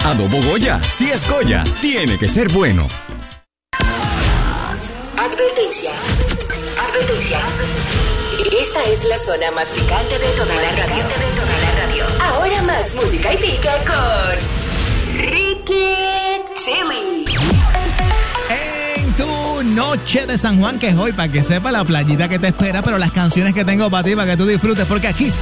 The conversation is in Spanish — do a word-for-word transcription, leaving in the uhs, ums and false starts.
Adobo Goya, si es Goya, tiene que ser bueno. Advertencia. Advertencia. Esta es la zona más picante de toda la radio. De toda la radio. Ahora más música y pica con Ricky Chili. En tu noche de San Juan, que es hoy, para que sepa la playita que te espera, pero las canciones que tengo para ti, para que tú disfrutes, porque aquí